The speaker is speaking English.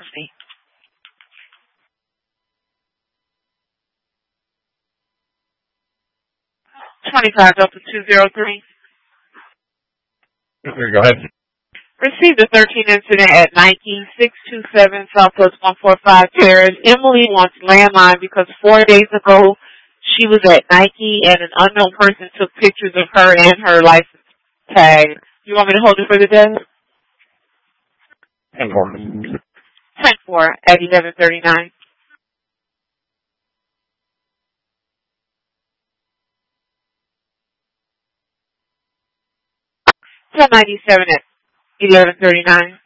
me. 25 Delta 203. Go ahead. Received a 13 incident at Nike, 627 Southwest 145 Terrace. Emily wants landline because 4 days ago she was at Nike and an unknown person took pictures of her and her license tag. You want me to hold it for the day? 10-4. 10-4 at 1139. 1097 at 1139.